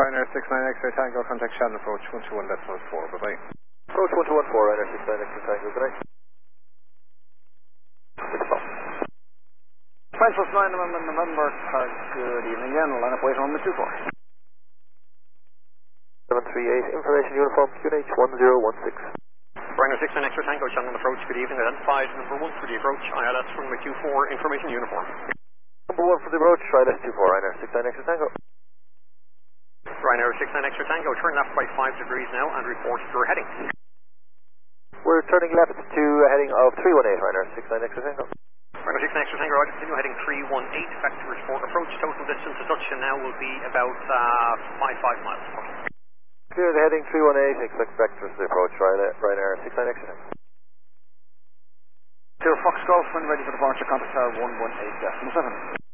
Ryanair 69 X-ray Tango, contact Shannon approach 121.4, bye-bye. Approach 1214, Ryanair 69 X-ray Tango, good night. French plus 9 November, good evening again, line up wait on the 24. 738, information uniform, QNH 1016. Ryanair 69 X-ray Tango, Shannon approach, good evening, identified number 1 for the approach, ILS from the Q4, information uniform. Number 1 for the approach, ILS 24, Ryanair 69 X-ray Tango. Ryanair 69 X-ray Tango, turn left by 5 degrees now and report your heading. We're turning left to a heading of 318, Ryanair 69 X-ray Tango. Ryanair 69 X-ray Tango, right, continue heading 318, vectors for approach, total distance to Dutchton now will be about 5 miles. Clear the heading 318, expect vectors to the approach, Ryanair 69 X-ray Tango. Clear Fox Golf, when ready for departure, contact tower 118.7.